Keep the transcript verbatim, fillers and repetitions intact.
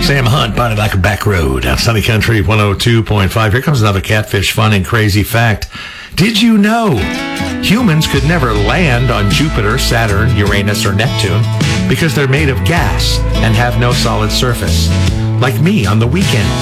Sam Hunt, Body Like a Back Road, out Sunny Country one oh two point five. Here comes another catfish fun and crazy fact. Did you know humans could never land on Jupiter, Saturn, Uranus, or Neptune because they're made of gas and have no solid surface? Like me on the weekends.